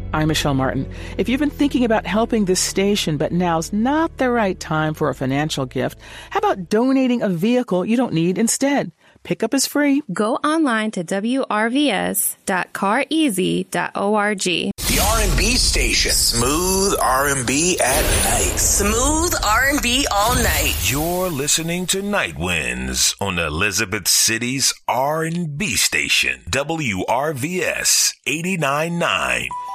I'm Michelle Martin. If you've been thinking about helping this station, but now's not the right time for a financial gift, how about donating a vehicle you don't need instead? Pickup is free. Go online to wrvs.careasy.org. The R&B station. Smooth R&B at night. Smooth R&B all night. You're listening to Night Winds on Elizabeth City's R&B station. WRVS 89.9.